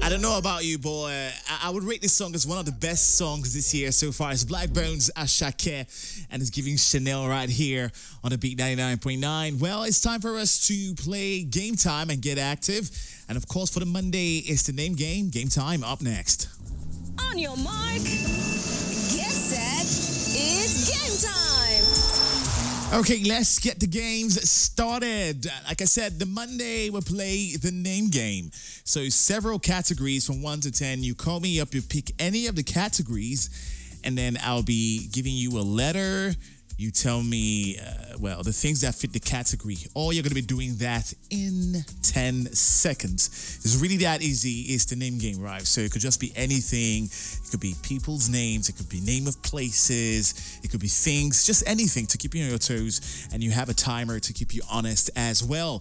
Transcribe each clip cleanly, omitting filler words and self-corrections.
I don't know about you, boy. I would rate this song as one of the best songs this year so far. It's Black Bones Ashake, and it's giving Chanel right here on the Beat 99.9. Well, it's time for us to play Game Time and get active. And of course, for the Monday, it's the name game. Game Time up next. On your mark, get set, it's game time. Okay, let's get the games started. Like I said, the Monday we'll play the name game. So several categories from 1 to 10. You call me up, you pick any of the categories, and then I'll be giving you a letter. You tell me, the things that fit the category. All you're going to be doing that in 10 seconds. It's really that easy. It's the name game, right? So it could just be anything. It could be people's names. It could be name of places. It could be things, just anything to keep you on your toes. And you have a timer to keep you honest as well.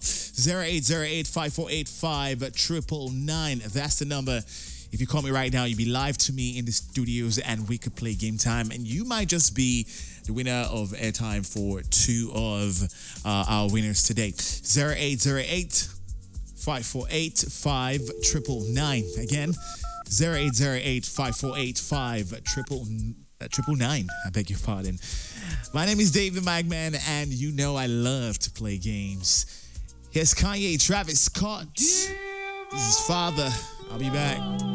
0808-5485-999. That's the number. If you call me right now, you'll be live to me in the studios and we could play Game Time. And you might just be the winner of airtime for two of our winners today. 0808-548-5999. Again, 0808-548-5999. I beg your pardon. My name is Dave the Magman, and you know I love to play games. Here's Kanye, Travis Scott. This is Father. I'll be back.